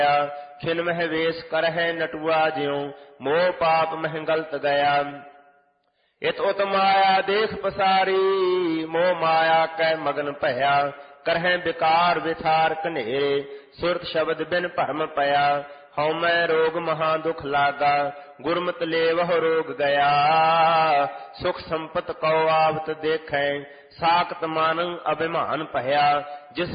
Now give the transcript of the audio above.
खिन मह वेश करहै नटुआ ज्यों मोह पाप मह गलत गया। इत उत माया देख पसारी मोह माया कै मगन भया। करहै विकार विथार कनेरे सुरत शब्द बिन भरम पया। हਉ मैं रोग महा दुख लागा गुरमत ले वह रोग गया। सुख संपत कौ आवत देखै साकत मान अभिमान भया। जिस